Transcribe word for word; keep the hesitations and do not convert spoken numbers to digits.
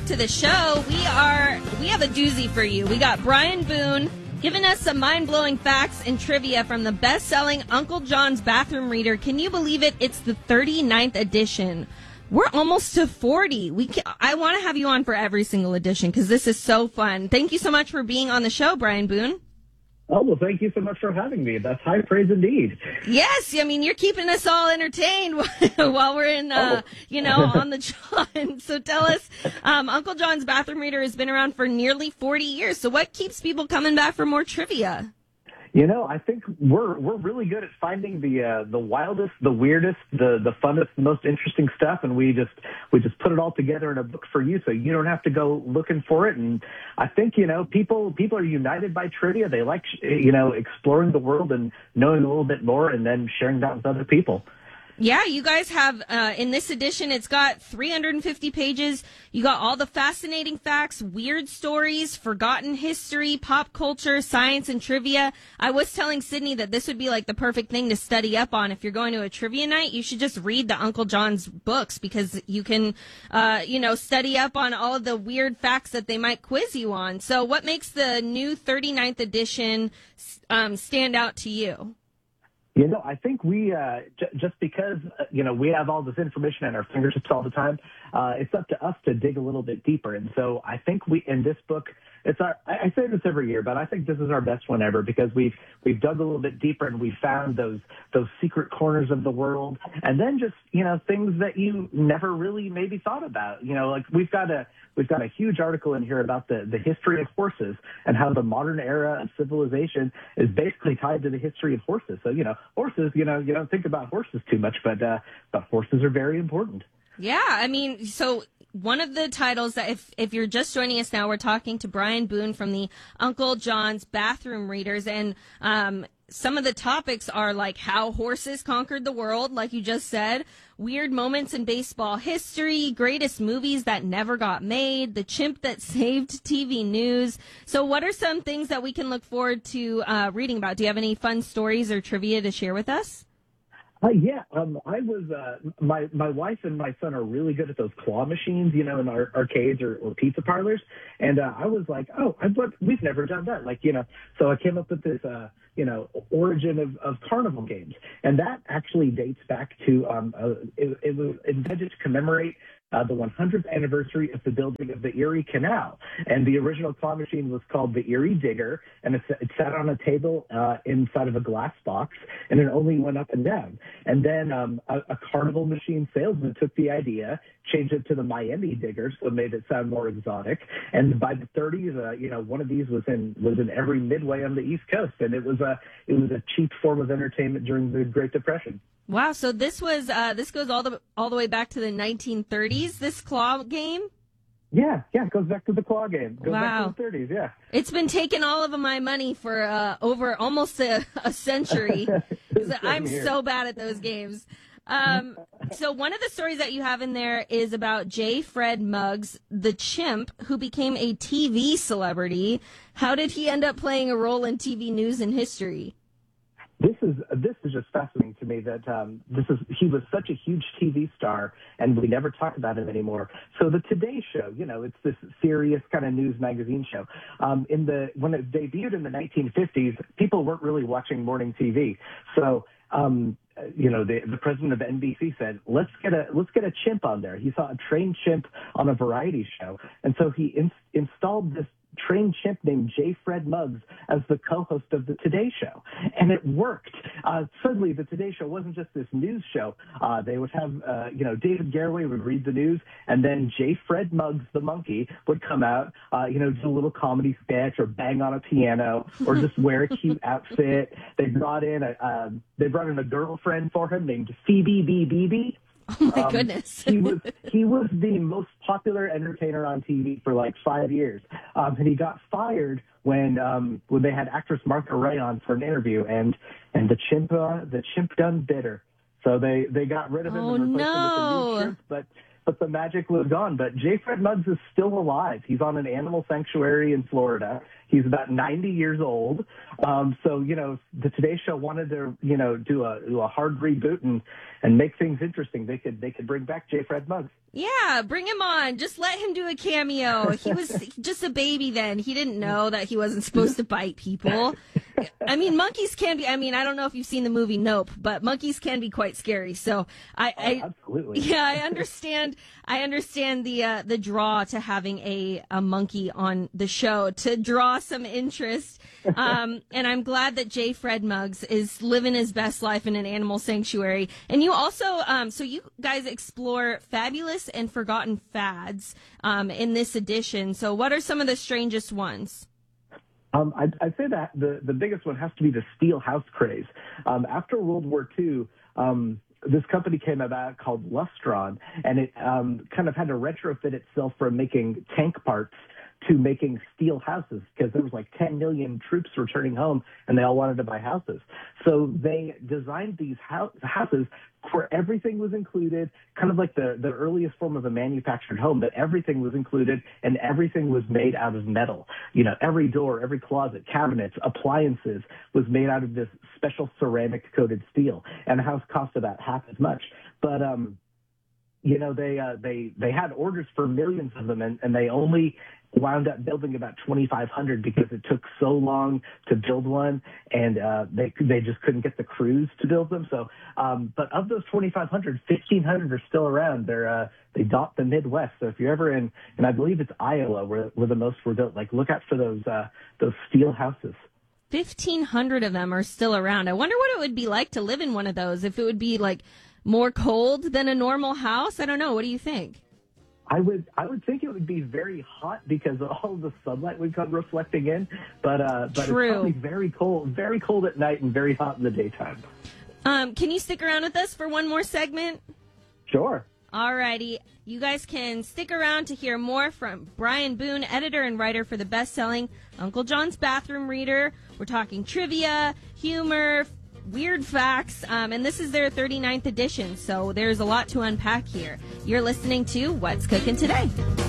to the show. We are we have a doozy for you. We got Brian Boone giving us some mind-blowing facts and trivia from the best-selling Uncle John's Bathroom Reader. Can you believe it? It's the thirty-ninth edition. We're almost to forty. We can, I want to have you on for every single edition because this is so fun. Thank you so much for being on the show, Brian Boone. Oh, well, thank you so much for having me. That's high praise indeed. Yes, I mean, you're keeping us all entertained while we're in, uh, oh. you know, on the John. So tell us, um, Uncle John's Bathroom Reader has been around for nearly forty years. So what keeps people coming back for more trivia? You know, I think we're we're really good at finding the uh, the wildest, the weirdest, the the funnest, the most interesting stuff, and we just we just put it all together in a book for you, so you don't have to go looking for it. And I think you know people people are united by trivia. They like you know exploring the world and knowing a little bit more, and then sharing that with other people. Yeah, you guys have, uh, in this edition, it's got three hundred fifty pages. You got all the fascinating facts, weird stories, forgotten history, pop culture, science, and trivia. I was telling Sydney that this would be like the perfect thing to study up on. If you're going to a trivia night, you should just read the Uncle John's books because you can, uh, you know, study up on all of the weird facts that they might quiz you on. So what makes the new thirty-ninth edition um, stand out to you? You know, I think we, uh, j- just because, uh, you know, we have all this information at our fingertips all the time, uh, it's up to us to dig a little bit deeper. And so I think we, in this book, it's our, I, I say this every year, but I think this is our best one ever because we've, we've dug a little bit deeper and we found those, those secret corners of the world. And then just, you know, things that you never really maybe thought about, you know, like we've got a, we've got a huge article in here about the, the history of horses and how the modern era of civilization is basically tied to the history of horses. So, you know, horses, you know, you don't think about horses too much, but, uh, but horses are very important. Yeah, I mean, so one of the titles that if, if you're just joining us now, we're talking to Brian Boone from the Uncle John's Bathroom Readers. And um, some of the topics are like how horses conquered the world, like you just said, weird moments in baseball history, greatest movies that never got made, the chimp that saved T V news. So what are some things that we can look forward to uh, reading about? Do you have any fun stories or trivia to share with us? Uh, yeah, um, I was, uh, my, my wife and my son are really good at those claw machines, you know, in our arcades or, or pizza parlors. And, uh, I was like, oh, I, but we've never done that. Like, you know, so I came up with this, uh, you know, origin of, of carnival games. And that actually dates back to, um, uh, it, it was invented to commemorate Uh, the one hundredth anniversary of the building of the Erie Canal. And the original claw machine was called the Erie Digger, and it, it sat on a table uh, inside of a glass box, and it only went up and down. And then um, a, a carnival machine salesman took the idea, changed it to the Miami Digger, so it made it sound more exotic. And by the thirties, uh, you know, one of these was in was in every midway on the East Coast, and it was a it was a cheap form of entertainment during the Great Depression. Wow, so this was uh, this goes all the all the way back to the nineteen thirties. This claw game. Yeah, yeah, it goes back to the claw game. It goes wow, back to the thirties. Yeah, it's been taking all of my money for uh, over almost a, a century. I'm here. so bad at those games. Um, so one of the stories that you have in there is about J. Fred Muggs, the chimp, who became a T V celebrity. How did he end up playing a role in T V news and history? This is this is just fascinating to me that um, this is he was such a huge T V star, and we never talk about him anymore. So the Today Show, you know, it's this serious kind of news magazine show. Um, in the when it debuted in the nineteen fifties, people weren't really watching morning T V. So um, you know, the, the president of N B C said, "Let's get a let's get a chimp on there." He saw a trained chimp on a variety show, and so he in, installed this trained chimp named J. Fred Muggs as the co-host of the Today Show. And it worked. Uh, suddenly, the Today Show wasn't just this news show. Uh, they would have, uh, you know, David Garroway would read the news, and then J. Fred Muggs, the monkey, would come out, uh, you know, do a little comedy sketch or bang on a piano or just wear a cute outfit. They brought in a, uh, they brought in a girlfriend for him named Phoebe B. Beebe. Oh my um, goodness. he was he was the most popular entertainer on T V for like five years. Um, and he got fired when um, when they had actress Martha Ray on for an interview, and and the chimp uh, the chimp done bitter. So they, they got rid of him oh, and replaced no. him with a new chimp, but but the magic was gone. But J. Fred Muggs is still alive. He's on an animal sanctuary in Florida, He's about ninety years old. Um, so, you know, the Today Show wanted to, you know, do a, do a hard reboot and, and make things interesting. They could, they could bring back J. Fred Muggs. Yeah, bring him on. Just let him do a cameo. He was just a baby then. He didn't know that he wasn't supposed to bite people. I mean, monkeys can be, I mean, I don't know if you've seen the movie Nope, but monkeys can be quite scary. So I, Oh, I absolutely. yeah, I understand. I understand the, uh, the draw to having a, a monkey on the show to draw some interest. Um, and I'm glad that J. Fred Muggs is living his best life in an animal sanctuary. And you also, um, so you guys explore fabulous and forgotten fads, um, in this edition. So what are some of the strangest ones? Um, I'd, I'd say that the, the biggest one has to be the steel house craze. Um, after World War Two, um, this company came about called Lustron, and it um, kind of had to retrofit itself from making tank parts to making steel houses because there was like ten million troops returning home and they all wanted to buy houses. So they designed these house, houses where everything was included, kind of like the, the earliest form of a manufactured home, but everything was included and everything was made out of metal. You know, every door, every closet, cabinets, appliances was made out of this special ceramic coated steel, and the house cost about half as much. But, um, you know, they, uh, they, they had orders for millions of them, and, and they only wound up building about twenty-five hundred because it took so long to build one, and uh, they they just couldn't get the crews to build them. So, um, but of those twenty-five hundred, fifteen hundred are still around. They're uh, they dot the Midwest. So if you're ever in, and I believe it's Iowa where where the most were built, like look out for those uh, those steel houses. fifteen hundred of them are still around. I wonder what it would be like to live in one of those. If it would be like more cold than a normal house. I don't know. What do you think? I would I would think it would be very hot because all of the sunlight would come reflecting in, but uh, but True. It's probably very cold, very cold at night and very hot in the daytime. Um, can you stick around with us for one more segment? Sure. Alrighty. You guys can stick around to hear more from Brian Boone, editor and writer for the best-selling Uncle John's Bathroom Reader. We're talking trivia, humor, weird facts, um, and this is their thirty-ninth edition, so there's a lot to unpack here. You're listening to What's Cooking Today.